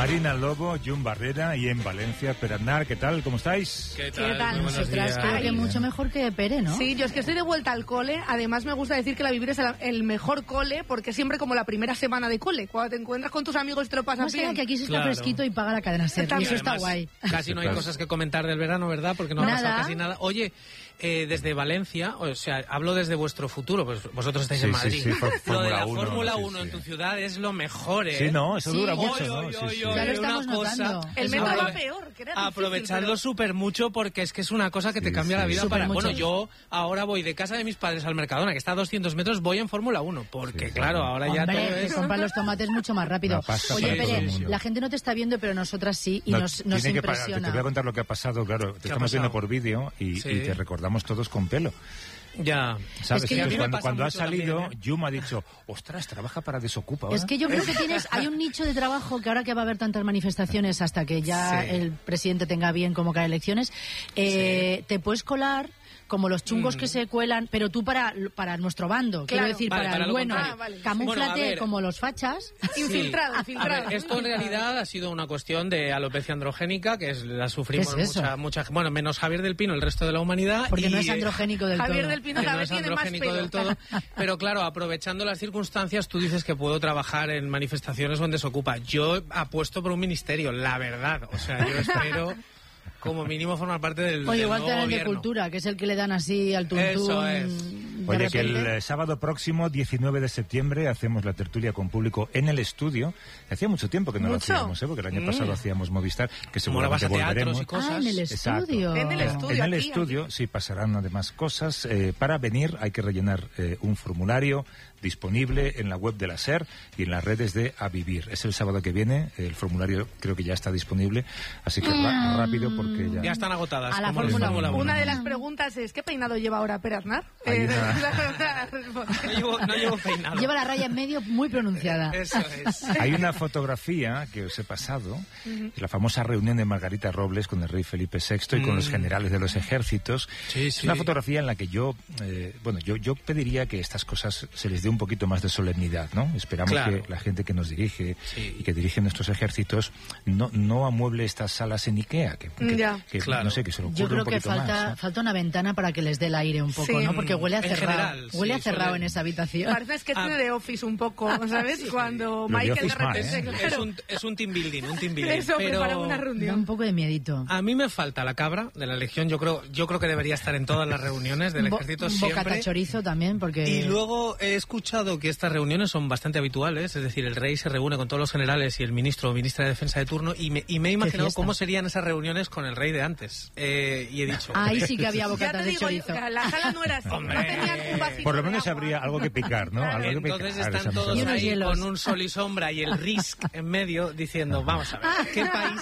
Marina Lobo, Jun Barrera y en Valencia, Perarnar. ¿Qué tal? ¿Cómo estáis? ¿Qué tal? Nosotras creo que mucho mejor que Pere, ¿no? Sí, yo es que estoy de vuelta al cole. Además, me gusta decir que la Vivir es el mejor cole, porque siempre como la primera semana de cole, cuando te encuentras con tus amigos y te lo pasas bien. Que aquí se está fresquito y paga la cadena SER, y eso está guay. Casi no hay cosas que comentar del verano, ¿verdad? Porque no ha pasado casi nada. Oye, desde Valencia, o sea, hablo desde vuestro futuro, pues vosotros estáis en Madrid. Sí, lo de la Fórmula 1 en tu ciudad es lo mejor, ¿eh? Sí, no, eso dura mucho, ¿no? Ya lo estamos notando. El metro va peor. Aprovechadlo súper mucho porque es que es una cosa que te cambia la vida para... Bueno, yo ahora voy de casa de mis padres al Mercadona, que está a 200 metros, voy en Fórmula 1, porque claro, ahora ya todo es... te compran los tomates mucho más rápido. Oye, Pere, la gente no te está viendo, pero nosotras sí, y nos impresiona. Te voy a contar lo que ha pasado, claro, te estamos viendo por vídeo y te recordamos todos con pelo. Ya, ¿sabes? Es que cuando ha salido, también, Yuma ha dicho, ostras, trabaja para Desocupa ahora. Es que yo creo que hay un nicho de trabajo que ahora que va a haber tantas manifestaciones hasta que ya el presidente tenga bien convocar elecciones, te puedes colar como los chungos que se cuelan, pero tú para nuestro bando, quiero decir, para el bueno, camúflate como los fachas. Infiltrado. A ver, esto en realidad ha sido una cuestión de alopecia androgénica, que la sufrimos mucha, bueno, menos Javier del Pino, el resto de la humanidad. Porque no es androgénico del todo. Javier del Pino no es androgénico del todo. Pero claro, aprovechando las circunstancias, tú dices que puedo trabajar en manifestaciones donde se ocupa. Yo apuesto por un ministerio, la verdad. O sea, yo espero... como mínimo formar parte del igual nuevo el gobierno. de Cultura, que es el que le dan así al tuntún. Eso es. Oye, que el sábado próximo, 19 de septiembre, hacemos la tertulia con público en el estudio. Hacía mucho tiempo que no lo hacíamos, porque el año pasado hacíamos Movistar, que seguramente volveremos. Y cosas. En el estudio. Exacto. En el estudio, sí, pasarán además cosas. Para venir hay que rellenar un formulario disponible en la web de la SER y en las redes de A Vivir. Es el sábado que viene, el formulario creo que ya está disponible, así que rápido porque ya están agotadas. A la Fórmula 1. Una de las preguntas es, ¿qué peinado lleva ahora Perarnar? No llevo peinado. Lleva la raya en medio muy pronunciada. Eso es. Hay una fotografía que os he pasado, la famosa reunión de Margarita Robles con el rey Felipe VI y con los generales de los ejércitos. Es una fotografía en la que yo pediría que estas cosas se les dé un poquito más de solemnidad, ¿no? Esperamos que la gente que nos dirige y que dirige nuestros ejércitos no amueble estas salas en Ikea, que no sé, que se lo ocurre. Yo creo un que más, falta una ventana para que les dé el aire un poco, ¿no? Porque huele a cerrado. Huele a cerrado en esa habitación. Parece que tiene de Office un poco, ¿sabes? Cuando Michael de repente... Es un team building, Eso, pero para una reunión. Da un poco de miedito. A mí me falta la cabra de la Legión. Yo creo que debería estar en todas las reuniones del ejército siempre. Bocata chorizo también, porque... Y luego he escuchado que estas reuniones son bastante habituales, es decir, el rey se reúne con todos los generales y el ministro o ministra de defensa de turno, y me he imaginado cómo serían esas reuniones con el rey de antes. Y he dicho... Ahí sí que había bocatas de chorizo. La sala no era así, no tenían un vasito. Por lo menos habría algo que picar, ¿no? Entonces están todos ahí con un sol y sombra y el RISC en medio diciendo, vamos a ver, ¿qué país?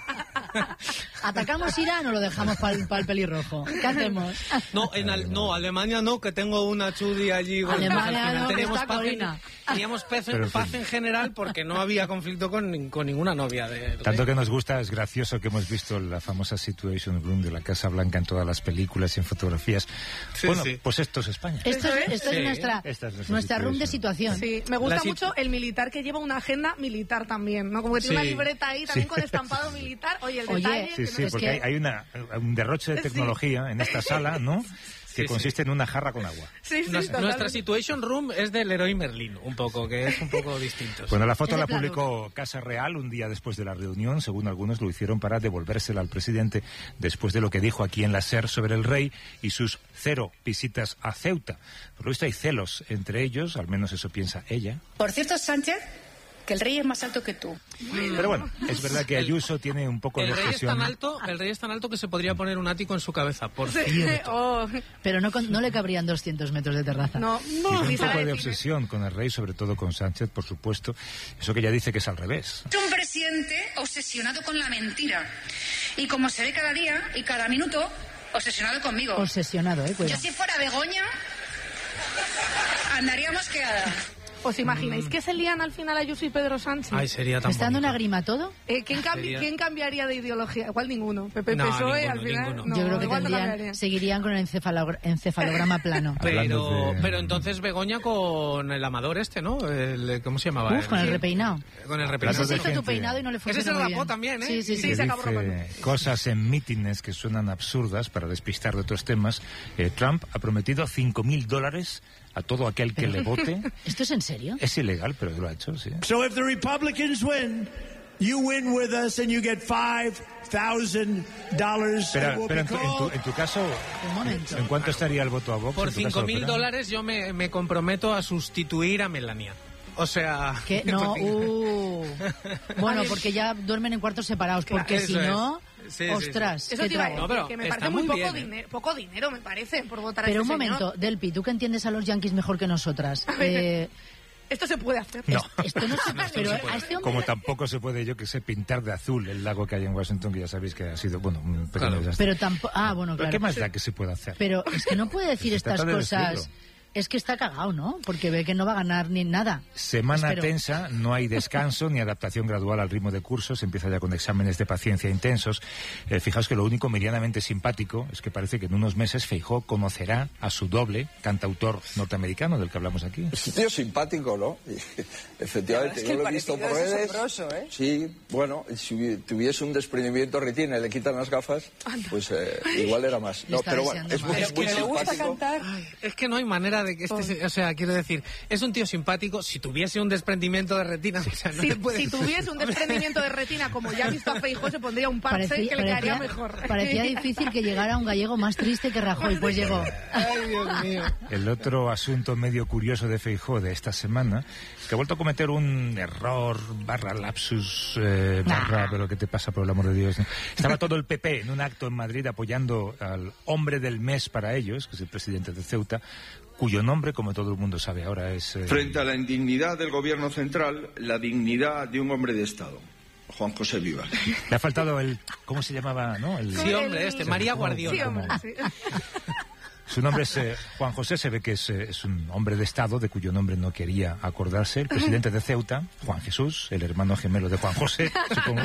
¿Atacamos Irán o lo dejamos para el pelirrojo? ¿Qué hacemos? No, Alemania no, que tengo una chudi allí. Alemania no, teníamos paz en general porque no había conflicto con ninguna novia. Tanto que nos gusta, es gracioso que hemos visto la famosa Situation Room de la Casa Blanca en todas las películas y en fotografías. Pues esto es España. Esto es nuestra room de situación. Sí, me gusta mucho el militar que lleva una agenda militar también, ¿no? Como que tiene una libreta ahí también con estampado militar. Oye, el detalle... Sí, porque hay un derroche de tecnología en esta sala, ¿no? Que consiste en una jarra con agua. Nuestra Situation Room es del Leroy Merlin, un poco, que es un poco distinto. Bueno, la foto la publicó Casa Real un día después de la reunión. Según algunos, lo hicieron para devolvérsela al presidente después de lo que dijo aquí en la SER sobre el rey y sus 0 visitas a Ceuta. Por lo visto hay celos entre ellos, al menos eso piensa ella. Por cierto, Sánchez, que el rey es más alto que tú. Pero bueno, es verdad que Ayuso tiene un poco de obsesión. El rey es tan alto que se podría poner un ático en su cabeza, por cierto. Pero no le cabrían 200 metros de terraza. No, un poco de obsesión con el rey, sobre todo con Sánchez, por supuesto. Eso que ella dice que es al revés. Es un presidente obsesionado con la mentira. Y como se ve cada día y cada minuto, obsesionado conmigo. Obsesionado, cuidado. Yo si fuera Begoña, andaría mosqueada. ¿Os imagináis que se lían al final Ayuso y Pedro Sánchez? Ay, sería tan ¿Está dando bonito. una grima todo? ¿Quién cambiaría de ideología? Igual ninguno. PP, No, PSOE, ninguno, al final... ninguno. No, Yo creo que igual no cambiarían. seguirían con el encefalograma plano. Pero entonces Begoña con el Amador ¿no? ¿Cómo se llamaba? Uf, con el repeinado. Con el Ese repeinado. se hizo gente. tu peinado y no le Ese funcionó se muy rapó bien. también, ¿eh? Sí, sí, sí. Sí, se acabó Dice rapando. cosas en mítines que suenan absurdas para despistar de otros temas. Trump ha prometido $5.000 a todo aquel que le vote. ¿Esto es en serio? Es ilegal, pero lo ha hecho, sí. So if the Republicans win, you win with us and you get $5,000. Pero en tu caso, Un momento. ¿en cuánto estaría el voto a Vox? Por en tu caso, Ópera? $5.000 yo me comprometo a sustituir a Melania. O sea... ¿Qué? No, Bueno, porque ya duermen en cuartos separados, porque Claro, si eso no, es. Sí, sí, ostras, Eso qué te iba a trago. decir, No, pero que me está parece muy muy poco, bien, poco dinero, me parece, por votar a Pero este un señor. momento, Delpi, tú que entiendes a los yanquis mejor que nosotras. A ver. Esto se puede hacer. No. Esto no se pero a este hombre... Como tampoco se puede, yo que sé, pintar de azul el lago que hay en Washington, que ya sabéis que ha sido, bueno, un pequeño desastre. Pero tampoco... Ah, bueno, ¿Pero claro. qué más da que se pueda hacer? Pero es que no puede decir Se estas trata de cosas. decirlo. Es que está cagado, ¿no? Porque ve que no va a ganar ni nada. Semana Espero. tensa, no hay descanso ni adaptación gradual al ritmo de cursos, empieza ya con exámenes de paciencia intensos. Fijaos que lo único medianamente simpático es que parece que en unos meses Feijóo conocerá a su doble, cantautor norteamericano del que hablamos aquí. Es un tío simpático, ¿no? Y, efectivamente, Es que yo el lo he visto por parecido es redes. asombroso, ¿eh? Sí, bueno, si tuviese un desprendimiento retina y le quitan las gafas, pues igual era más. Le No, está pero bueno, deseando es muy, más. es muy Que le gusta simpático. cantar. Es que no hay manera de que o sea, quiero decir, es un tío simpático. Si tuviese un desprendimiento de retina, o sea, no le puedes... Si tuviese un desprendimiento de retina, como ya ha visto a Feijóo, se pondría un parche que le quedaría mejor. Parecía difícil que llegara un gallego más triste que Rajoy, pues llegó. Ay, Dios mío. El otro asunto medio curioso de Feijóo de esta semana, que ha vuelto a cometer un error, /lapsus, pero ¿qué te pasa, por el amor de Dios? Estaba todo el PP en un acto en Madrid apoyando al hombre del mes para ellos, que es el presidente de Ceuta, cuyo nombre, como todo el mundo sabe ahora, es... Frente a la indignidad del gobierno central, la dignidad de un hombre de Estado, Juan José Vivas. Le ha faltado el... ¿Cómo se llamaba? ¿No? Sí, hombre, María ¿cómo? Guardiola. Sí, hombre, sí. Su nombre es Juan José, se ve que es un hombre de Estado de cuyo nombre no quería acordarse. El presidente de Ceuta, Juan Jesús, el hermano gemelo de Juan José, supongo,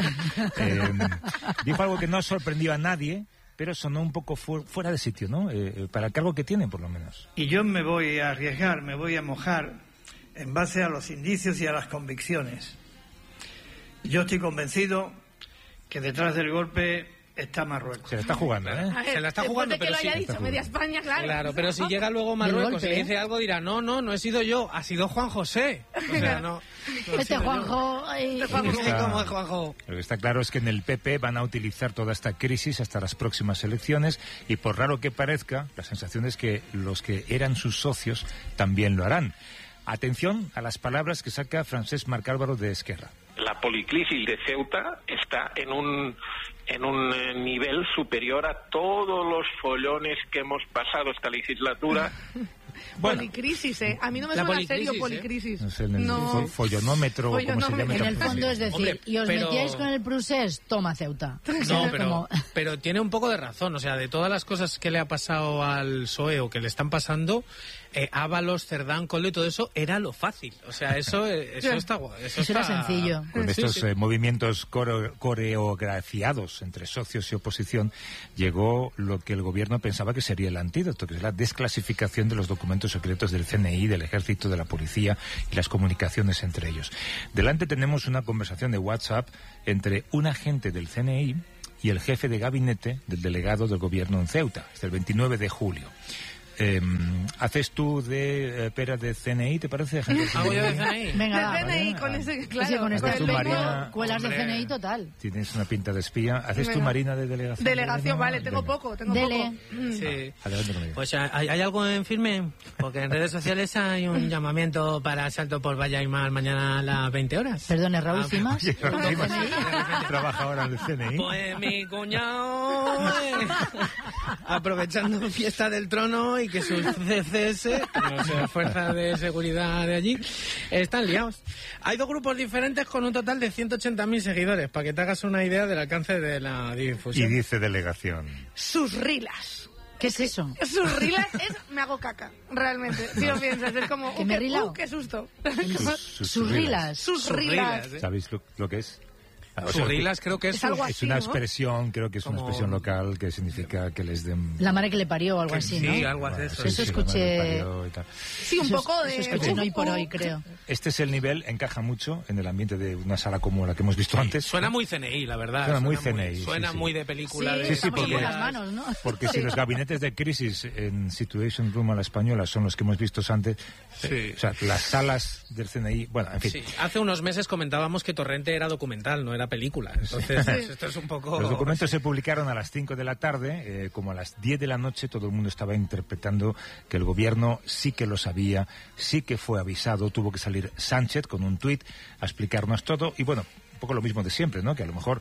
dijo algo que no sorprendió a nadie, pero sonó un poco fuera de sitio, ¿no? Para el cargo que tiene, por lo menos. Y yo me voy a arriesgar, me voy a mojar en base a los indicios y a las convicciones. Yo estoy convencido que detrás del golpe está Marruecos. Se la está jugando, ¿eh? A ver, Se la está después jugando, de que pero lo sí. haya dicho Está media jugando. España, claro. Claro, pero si llega luego Marruecos golpe, y le ¿eh? dice algo, dirá, no he sido yo, ha sido Juan José. O sea, no he Este sido yo. Juanjo... Está como es Juanjo. Lo que está claro es que en el PP van a utilizar toda esta crisis hasta las próximas elecciones y por raro que parezca, la sensación es que los que eran sus socios también lo harán. Atención a las palabras que saca Francesc Marc Álvaro de Esquerra. La policrisis de Ceuta está en un nivel superior a todos los follones que hemos pasado esta legislatura. Bueno, Policrisis, ¿eh? A mí no me La suena policrisis, serio policrisis. no sé, en el follonómetro, o como se llame. En el fondo es decir, Hombre, y os pero- metíais con el Prusés, toma Ceuta. No, Como- pero tiene un poco de razón. O sea, de todas las cosas que le ha pasado al PSOE o que le están pasando, Ábalos, Cerdán, Coldo y todo eso era lo fácil. O sea, eso está guay. Eso era sencillo. Con Sí, estos sí. movimientos coreografiados entre socios y oposición, llegó lo que el gobierno pensaba que sería el antídoto, que es la desclasificación de los documentos secretos del CNI, del Ejército, de la Policía y las comunicaciones entre ellos. Delante tenemos una conversación de WhatsApp entre un agente del CNI y el jefe de gabinete del delegado del gobierno en Ceuta, hasta el 29 de julio. ¿Haces tú de pera de CNI, te parece? Agente del ¿Hago yo de CNI? CNI? Venga, va. De CNI, con ese, claro. Sí, con este Haces tu efecto, Marina- cuelas de Hombre. CNI total. Tienes una pinta de espía. ¿Haces tu Venga. Marina de delegación? Delegación, No, vale, tengo venga. poco, tengo Dele. poco. Sí. Adelante con ello. Pues ¿hay algo en firme? Porque en redes sociales hay un llamamiento para Salto por Valla y Mar mañana a las 20 horas. Perdone, Raúl Ah, Cimas. Oye, Raúl Cimas trabaja ahora en el CNI. Pues mi cuñado, aprovechando fiesta del trono y que sus CCS, o sea, fuerzas de seguridad de allí, están liados. Hay dos grupos diferentes con un total de 180.000 seguidores, para que te hagas una idea del alcance de la Y difusión. dice delegación. Sus rilas. ¿Qué es eso? Sus rilas es me hago caca, realmente. Si lo piensas, es como ¿Que me he rilado? qué susto. Sus rilas. Sus rilas. ¿Sabéis lo que es? Churrilas creo que es algo así, es una ¿no? expresión, creo que es una expresión local que significa que les den... La madre que le parió o algo así, ¿no? Sí, algo así. Eso escuché... Sí, un poco de... Eso escuché hoy por hoy, creo. Este es el nivel, encaja mucho en el ambiente de una sala como la que hemos visto antes. Suena muy CNI, la verdad. Suena muy CNI. Suena sí. muy de película. Sí, de estamos porque- con las manos, ¿no? Porque si los gabinetes de crisis en Situation Room a la española son los que hemos visto antes, Sí. o sea, las salas del CNI, bueno, en fin. Sí, hace unos meses comentábamos que Torrente era documental, no era película. Entonces, esto es un poco... Los documentos se publicaron a las 5 de la tarde, como a las 10 de la noche todo el mundo estaba interpretando que el gobierno sí que lo sabía, sí que fue avisado, tuvo que salir Sánchez con un tuit a explicarnos todo y bueno, un poco lo mismo de siempre, ¿no? Que a lo mejor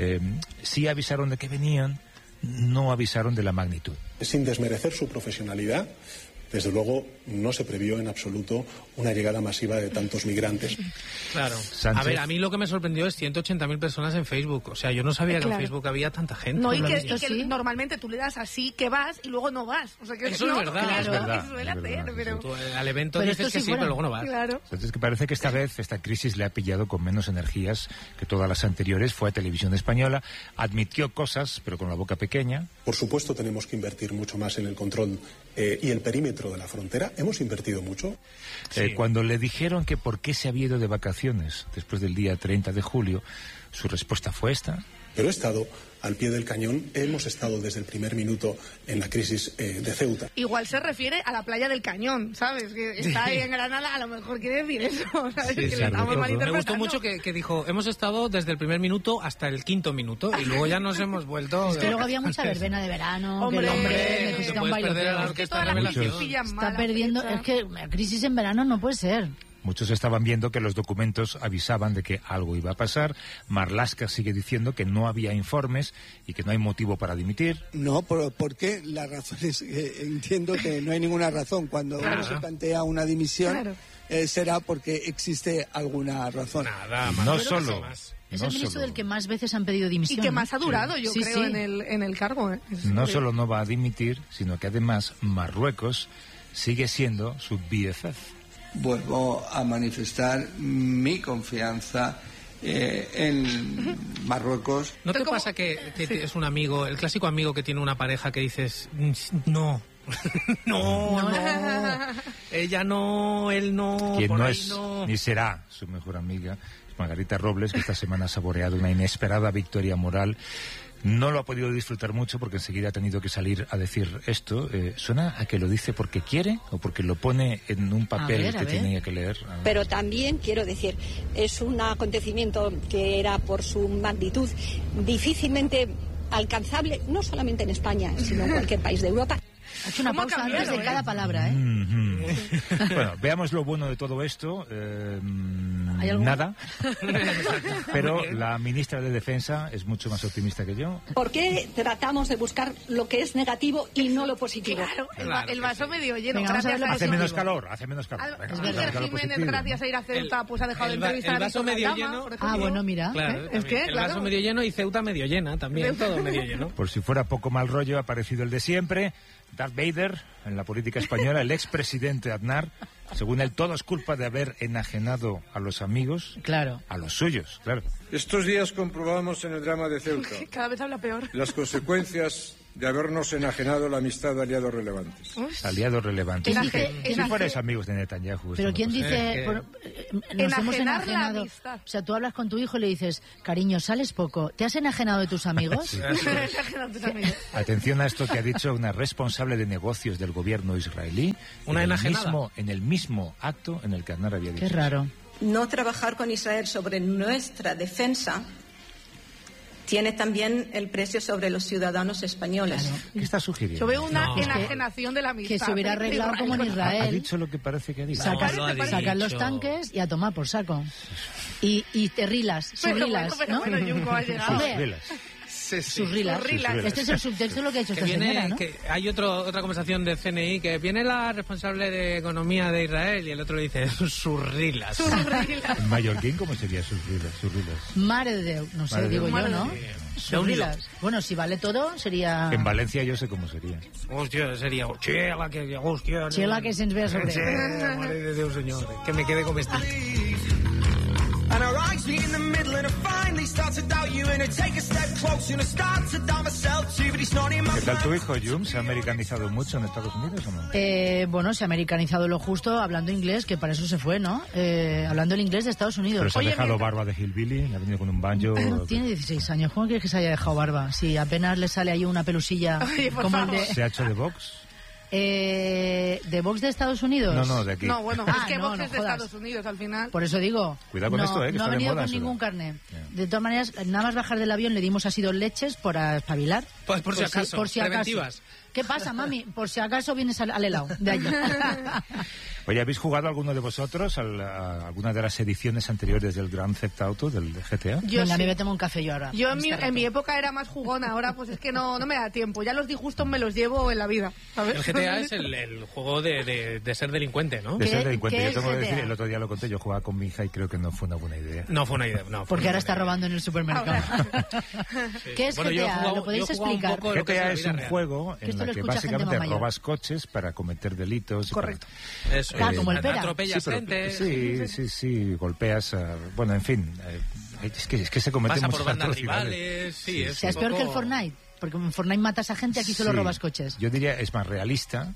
sí avisaron de que venían, no avisaron de la magnitud. Sin desmerecer su profesionalidad, desde luego no se previó en absoluto una llegada masiva de tantos migrantes. Claro. Sánchez. A ver, a mí lo que me sorprendió es 180.000 personas en Facebook. O sea, yo no sabía que en Claro. Facebook había tanta gente. No, y ¿Lo que, has visto y que así? normalmente tú le das así que vas y luego no vas. O sea, que Eso no, es verdad. que Es lo verdad, que suele es verdad, hacer, sí, pero... Tú, al evento Pero dices esto que sí sí, pero fuera. luego no vas. Claro. Entonces que parece que esta vez esta crisis le ha pillado con menos energías que todas las anteriores. Fue a Televisión Española, admitió cosas, pero con la boca pequeña. Por supuesto tenemos que invertir mucho más en el control y el perímetro de la frontera. Hemos invertido mucho. Cuando le dijeron que por qué se había ido de vacaciones después del día 30 de julio, su respuesta fue esta. Pero he estado al pie del cañón. Hemos estado desde el primer minuto en la crisis de Ceuta. Igual se refiere a la playa del Cañón, ¿sabes? Que está ahí en Granada, a lo mejor quiere decir eso, ¿sabes? que sí, lo estamos todo. malinterpretando. Me gustó mucho que dijo, hemos estado desde el primer minuto hasta el 5.º minuto y luego ya nos hemos vuelto... Es que luego había mucha verbena de verano, que el Hombre, hombre no necesita te un puedes perder a la bailoteo. orquesta Todas las Revelación. crisis pillan Está mal la perdiendo... fecha. Es que la crisis en verano no puede ser. Muchos estaban viendo que los documentos avisaban de que algo iba a pasar. Marlaska sigue diciendo que no había informes y que no hay motivo para dimitir. No, porque la razón es que entiendo que no hay ninguna razón. Cuando uno se plantea una dimisión, será porque existe alguna razón. Nada, Y no solo... Es no el ministro solo- del que más veces han pedido Y dimisión. que ¿no? más ha durado, yo Sí, creo, sí. en el cargo. No solo no va a dimitir, sino que además Marruecos sigue siendo su BFF. Vuelvo a manifestar mi confianza en Marruecos. ¿No te pasa que es un amigo, el clásico amigo que tiene una pareja que dices, no, no, ella no, él no, Quien por no ahí es no? ni será su mejor amiga es Margarita Robles, que esta semana ha saboreado una inesperada victoria moral. No lo ha podido disfrutar mucho porque enseguida ha tenido que salir a decir esto. ¿Suena a que lo dice porque quiere o porque lo pone en un papel que tenía que leer? Pero también, quiero decir, es un acontecimiento que era por su magnitud difícilmente alcanzable, no solamente en España, sino en cualquier país de Europa. Ha hecho una ¿Cómo ha pausa cambiado, antes de cada palabra, ¿eh? Bueno, veamos lo bueno de todo esto. ¿Hay algo? Nada. Pero la ministra de Defensa es mucho más optimista que yo. ¿Por qué tratamos de buscar lo que es negativo y no lo positivo? Claro, el vaso medio lleno. Venga, vamos a gracias ver lo a Hace eso. menos calor, hace menos calor. Al- Venga, Iker vamos a sacar lo Jiménez, positivo. gracias a ir a Ceuta, pues ha dejado de entrevistar el a vaso Víctor medio Galdama, lleno. por ejemplo. Ah, bueno, mira. Claro, Es también. que, el claro. vaso medio lleno y Ceuta medio llena también, todo medio lleno. Por si fuera poco mal rollo, ha aparecido el de siempre, Darth Vader, en la política española, el expresidente Aznar. Según él, todo es culpa de haber enajenado a los amigos, Claro. a los suyos, claro. Estos días comprobamos en el drama de Ceuta Cada vez habla peor. las consecuencias de habernos enajenado la amistad de aliados relevantes. Aliados relevantes. ¿Quién dice- Si enaje- fuerais amigos de Netanyahu. Pero esto ¿quién no pasa. dice... nos hemos Enajenar la enajenado... amistad. O sea, tú hablas con tu hijo y le dices, cariño, sales poco. ¿Te has enajenado de tus amigos? Sí. Atención a esto que ha dicho una responsable de negocios del gobierno israelí. Una enajenada. En el mismo acto en el que Aznar había dicho. Qué raro. No trabajar con Israel sobre nuestra defensa tiene también el precio sobre los ciudadanos españoles. ¿Qué está sugiriendo? Yo veo una No. enajenación de la amistad. Que se hubiera arreglado como en Ha Israel. dicho lo que parece que ha dicho. Sacar los tanques y a tomar por saco. Y te rilas, Pero surrilas, bueno, ¿no? Yunco ha llegado. Hombre, Rilas. Sus rilas. Este es el subtexto de lo que ha hecho esta señora, ¿no? Que hay otra conversación de CNI que viene la responsable de economía de Israel y el otro le dice sus rilas. ¿En mallorquín cómo sería sus rilas? Mare de Déu, no sé, digo yo, ¿no? Sus rilas. Bueno, si vale todo, sería... En Valencia yo sé cómo sería. Hostia, sería... Hostia, Xela que se'ns ve a sobre. Madre de Déu, señor. Que me quede comestible. And our eyes meet in the middle and I finally start to doubt you and I take a step closer and I start to doubt myself too, but it's not in my ¿Qué tal tu hijo, Jum? ¿Se ha americanizado mucho en Estados Unidos o no? Bueno, se ha americanizado lo justo hablando inglés, que para eso se fue, ¿no? Hablando el inglés de Estados Unidos. Pero se ha dejado barba de hillbilly, ha venido con un banjo... Tiene 16 años, ¿cómo quieres que se haya dejado barba? Si apenas le sale ahí una pelusilla como el de... ¿Se ha hecho de Vox? ¿De Vox de Estados Unidos? No, de aquí. No, bueno, es que Vox es de Estados Unidos al final. Por eso digo. Cuidado con esto, que no está ha venido de moda, con ningún carnet. De todas maneras, nada más bajar del avión le dimos así 2 leches para espabilar. Pues por si acaso, preventivas. ¿Qué pasa, mami? Por si acaso vienes al helado de allí. Oye, ¿habéis jugado alguno de vosotros a alguna de las ediciones anteriores del Grand Theft Auto, del GTA? Venga, me tomo un café yo ahora. Yo en mi época era más jugona, ahora pues es que no me da tiempo. Ya los disgustos me los llevo en la vida, ¿sabes? El GTA es el juego de ser delincuente, ¿no? De ser delincuente. Yo tengo que decir, el otro día lo conté, yo jugaba con mi hija y creo que no fue una buena idea. No fue una idea, no. Porque ahora está robando en el supermercado. ¿Qué es GTA? ¿Lo podéis explicar? GTA es un juego en el que básicamente robas coches para cometer delitos. Correcto. Eso. Como el Pera. Atropellas gente. Sí, golpeas. Bueno, en fin. Es que se cometen muchas atrocidades. Rivales. Sí, es peor que el Fortnite. Porque en Fortnite matas a gente, aquí solo robas coches. Yo diría es más realista.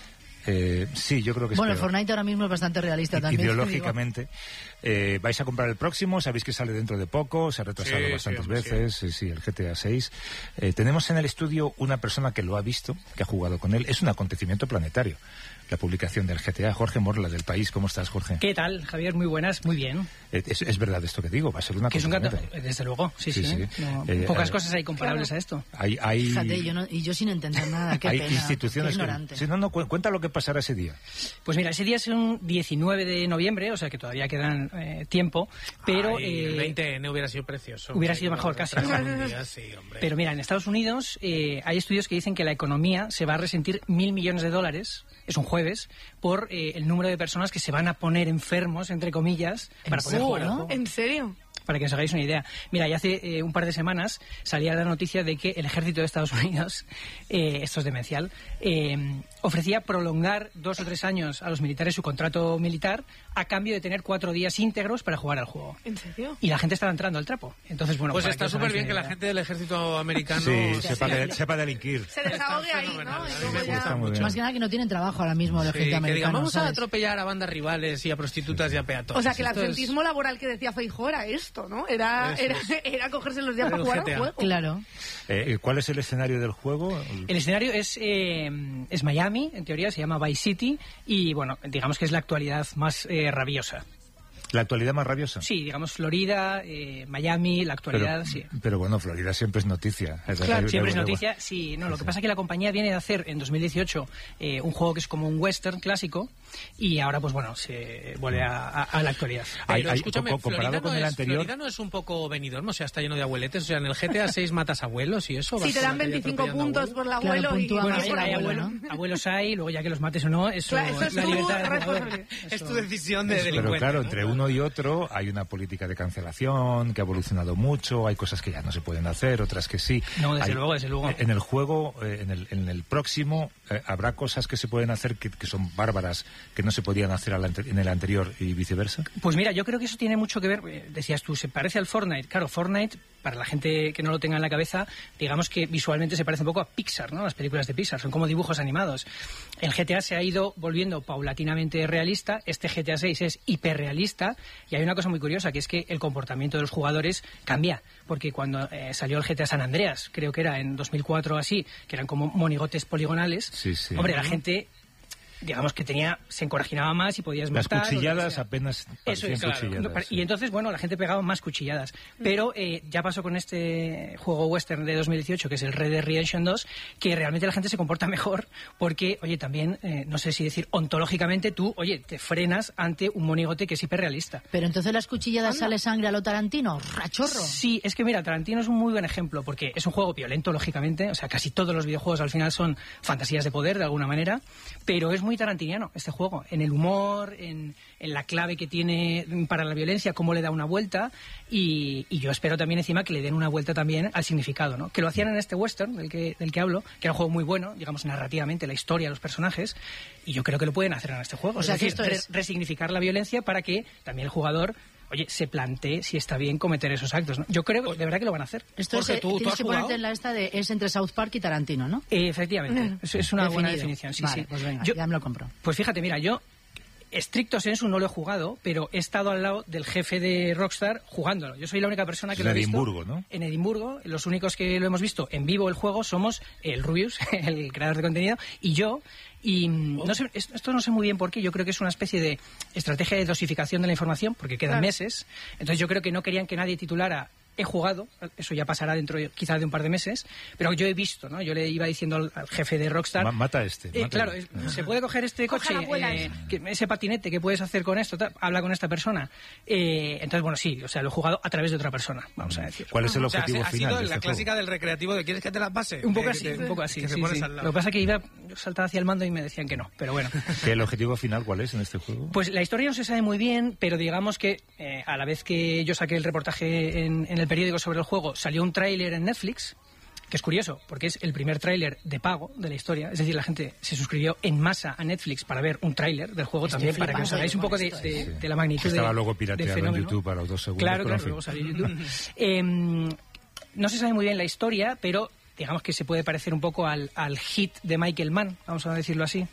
Sí, yo creo que es Bueno, el peor. Fortnite ahora mismo es bastante realista también. Ideológicamente. ¿Vais a comprar el próximo? Sabéis que sale dentro de poco, se ha retrasado bastantes veces. Sí, el GTA 6. Tenemos en el estudio una persona que lo ha visto, que ha jugado con él. Es un acontecimiento planetario, la publicación del GTA. Jorge Morla, del País. ¿Cómo estás, Jorge? ¿Qué tal, Javier? Muy buenas, muy bien. Es verdad esto que digo, va a ser una acontecimiento. Desde luego, sí. No, pocas cosas hay comparables a esto. Fíjate, yo sin entender nada, qué hay pena, instituciones que... cuenta lo que pasará ese día. Pues mira, ese día es un 19 de noviembre, o sea que todavía quedan tiempo, pero... el 20 no hubiera sido precioso. Hubiera sido mejor, casi. Sí, hombre. Pero mira, en Estados Unidos hay estudios que dicen que la economía se va a resentir $1.000 millones, es un jueves, por el número de personas que se van a poner enfermos, entre comillas, para poder jugar al juego. ¿En serio? Para que os hagáis una idea. Mira, ya hace un par de semanas salía la noticia de que el ejército de Estados Unidos, esto es demencial, ofrecía prolongar 2 o 3 años a los militares su contrato militar a cambio de tener 4 días íntegros para jugar al juego. ¿En serio? Y la gente estaba entrando al trapo. Entonces, bueno, pues está súper bien que la gente del ejército americano sepa delinquir. Se desahogue ahí, ¿no? Más que nada que no tienen trabajo ahora mismo el ejército americano. Que digan, vamos ¿sabes? a atropellar a bandas rivales y a prostitutas y a peatones. O sea, que el absentismo laboral que decía Feijóo era esto, ¿no? Era cogerse los días para jugar al juego. Claro. ¿Cuál es el escenario del juego? El escenario es Miami, en teoría, se llama Vice City, y bueno, digamos que es la actualidad más rabiosa. ¿La actualidad más rabiosa? Sí, digamos Florida, Miami, la actualidad, sí. Pero bueno, Florida siempre es noticia. Claro, siempre es noticia, sí. No, lo que pasa es que la compañía viene de hacer en 2018 un juego que es como un western clásico, y ahora pues bueno, se vuelve a la actualidad. Pero escúchame, Florida no es un poco Benidorm, o sea, está lleno de abueletes, o sea, en el GTA 6 matas abuelos y eso. Si te dan 25 puntos por el abuelo, claro, abuelos hay, luego ya que los mates o no, eso es la libertad del jugador. Es tu decisión de delincuente. Pero claro, entre uno y otro hay una política de cancelación que ha evolucionado mucho, hay cosas que ya no se pueden hacer, otras que sí. No, desde luego. En el juego, en el próximo, habrá cosas que se pueden hacer que son bárbaras, que no se podían hacer en el anterior y viceversa. Pues mira, yo creo que eso tiene mucho que ver, decías tú, se parece al Fortnite. Claro, Fortnite, para la gente que no lo tenga en la cabeza, digamos que visualmente se parece un poco a Pixar, ¿no? Las películas de Pixar, son como dibujos animados. El GTA se ha ido volviendo paulatinamente realista, este GTA 6 es hiperrealista, y hay una cosa muy curiosa, que es que el comportamiento de los jugadores cambia, porque cuando salió el GTA San Andreas, creo que era en 2004 o así, que eran como monigotes poligonales, hombre, la gente digamos que se encorajinaba más y podías Las matar. cuchilladas apenas Eso es, claro. cuchilladas. Y entonces, bueno, la gente pegaba más cuchilladas. Pero ya pasó con este juego western de 2018, que es el Red Dead Redemption 2, que realmente la gente se comporta mejor porque, oye, también, no sé si decir, ontológicamente tú, oye, te frenas ante un monigote que es hiperrealista. Pero entonces las cuchilladas sale sangre a lo Tarantino, rachorro. Sí, es que mira, Tarantino es un muy buen ejemplo porque es un juego violento, lógicamente, o sea, casi todos los videojuegos al final son fantasías de poder, de alguna manera, pero es muy tarantiniano este juego, en el humor, en la clave que tiene para la violencia, cómo le da una vuelta, y yo espero también encima que le den una vuelta también al significado, ¿no? Que lo hacían en este western del que hablo, que era un juego muy bueno, digamos, narrativamente, la historia, los personajes, y yo creo que lo pueden hacer en este juego. O sea, es decir, resignificar la violencia para que también el jugador, oye, se plantee si está bien cometer esos actos, ¿no? Yo creo de verdad que lo van a hacer. Esto es, tienes que ponerte en la esta de es entre South Park y Tarantino, ¿no? Efectivamente, es una buena definición. Sí, vale, sí. Pues venga, ya me lo compro. Pues fíjate, mira, yo estricto sensu no lo he jugado, pero he estado al lado del jefe de Rockstar jugándolo. Yo soy la única persona que lo he visto. En Edimburgo, ¿no? En Edimburgo. Los únicos que lo hemos visto en vivo el juego somos el Rubius, el creador de contenido, y yo. Y no sé, esto no sé muy bien por qué. Yo creo que es una especie de estrategia de dosificación de la información, porque quedan meses. Entonces yo creo que no querían que nadie titulara he jugado, eso ya pasará dentro quizá de un par de meses, pero yo he visto, ¿no? Yo le iba diciendo al jefe de Rockstar... Mata este. Claro, se puede coger este coche, ese patinete, ¿qué puedes hacer con esto? Habla con esta persona. Entonces, bueno, sí, o sea, lo he saltado a través de otra persona, vamos a decir. ¿Cuál es el objetivo ha final sido de este la clásica juego? del recreativo de ¿quieres que te la pase? Un poco así, que sí. pones al lado. Lo que pasa es que yo saltaba hacia el mando y me decían que no, pero bueno. ¿El objetivo final cuál es en este juego? Pues la historia no se sabe muy bien, pero digamos que a la vez que yo saqué el reportaje en el periódico sobre el juego, salió un tráiler en Netflix, que es curioso, porque es el primer tráiler de pago de la historia. Es decir, la gente se suscribió en masa a Netflix para ver un tráiler del juego también, para que os hagáis un poco de la magnitud Estaba de luego pirateado en YouTube a los 2 segundos. Claro, luego salió en YouTube. No se sabe muy bien la historia, pero digamos que se puede parecer un poco al hit de Michael Mann, vamos a decirlo así,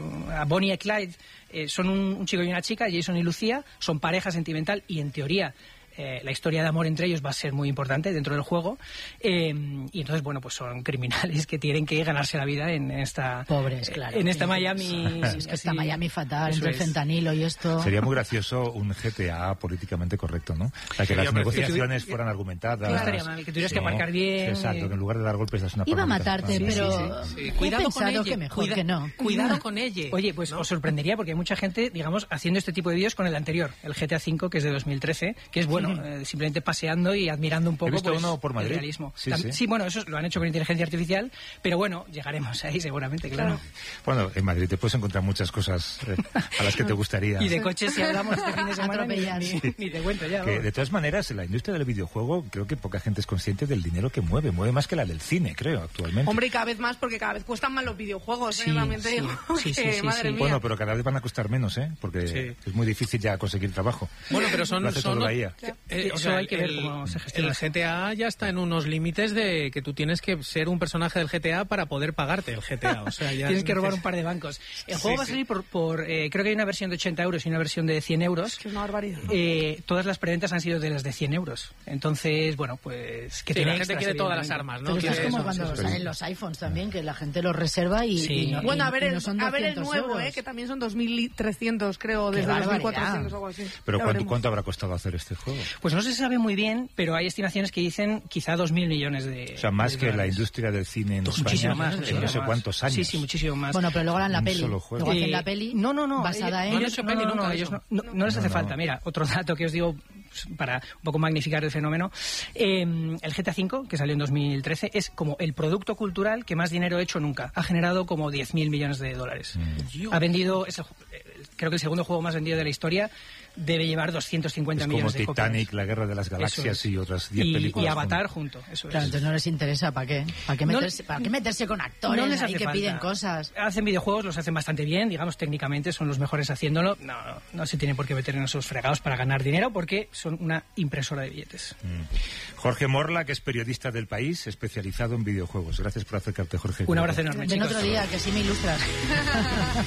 a Bonnie y Clyde. Son un chico y una chica, Jason y Lucía, son pareja sentimental y en teoría la historia de amor entre ellos va a ser muy importante dentro del juego, y entonces, bueno, pues son criminales que tienen que ganarse la vida en esta... Pobres, claro. En esta Miami... Es que esta Miami fatal, entre el fentanilo y esto... Sería muy gracioso un GTA políticamente correcto, ¿no? Para que las negociaciones fueran argumentadas. No estaría mal, que tuvieras que aparcar bien... Exacto, que en lugar de dar golpes das una Iba a palmadita. matarte, pero... Sí. Cuidado con ella. Que mejor que no. Cuidado con ella. Oye, pues os sorprendería porque hay mucha gente, digamos, haciendo este tipo de vídeos con el anterior, el GTA V, que es de 2013, que es bueno, simplemente paseando y admirando un poco. He visto pues, uno por Madrid. El realismo. Sí, bueno, eso lo han hecho con inteligencia artificial, pero bueno, llegaremos ahí seguramente, claro. Bueno, en Madrid te puedes encontrar muchas cosas a las que te gustaría. Y de coches, si hablamos este fin de semana, ni te cuento ya. Que, de todas maneras, la industria del videojuego, creo que poca gente es consciente del dinero que mueve más que la del cine, creo, actualmente. Hombre, y cada vez más, porque cada vez cuestan más los videojuegos, realmente digo, madre mía. Bueno, pero cada vez van a costar menos, porque es muy difícil ya conseguir trabajo. Bueno, pero son la IA. Eso hay que ver cómo se gestiona. El GTA ya está en unos límites de que tú tienes que ser un personaje del GTA para poder pagarte el GTA. O sea, ya tienes que robar un par de bancos. El juego va a salir por creo que hay una versión de 80 euros y una versión de 100 euros. Que es una barbaridad. Todas las preventas han sido de las de 100 euros. Entonces, bueno, pues... que la gente quiere todas las armas, ¿no? Pero es como cuando salen los iPhones también, que la gente los reserva y no, bueno, a ver el nuevo, euros. que también son 2.300, creo, desde 2.400 o algo así. Pero ¿cuánto habrá costado hacer este juego? Pues no se sabe muy bien, pero hay estimaciones que dicen quizá 2.000 millones de... O sea, más que la industria del cine en España en no sé cuántos años. Sí, muchísimo más. Bueno, pero luego harán la peli. Luego hacen la peli basada en... No les hace falta. Mira, otro dato que os digo para un poco magnificar el fenómeno. El GTA V, que salió en 2013, es como el producto cultural que más dinero ha hecho nunca. Ha generado como 10.000 millones de dólares. Ha vendido... creo que el segundo juego más vendido de la historia debe llevar 250 millones de copias. Como Titanic, La Guerra de las Galaxias y otras 10 películas. Y Avatar junto. Claro, entonces no les interesa, ¿para qué? ¿Para qué meterse con actores ahí que piden cosas? Hacen videojuegos, los hacen bastante bien, digamos, técnicamente son los mejores haciéndolo. No se tienen por qué meter en esos fregados para ganar dinero porque son una impresora de billetes. Jorge Morla, que es periodista del País, especializado en videojuegos. Gracias por acercarte, Jorge. Un abrazo enorme, chicos. Ven otro día, que así me ilustras.